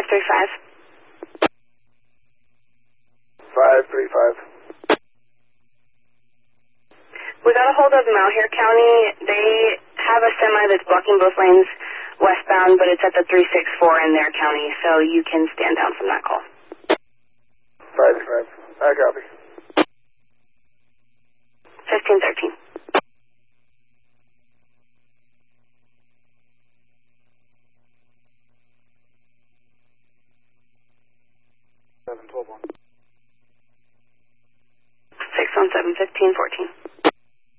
535. 535. We got a hold of Malheur County. They have a semi that's blocking both lanes westbound, but it's at the 364 in their county, so you can stand down from that call. 535. I copy. 1513. Seven 12 1. 617 1514.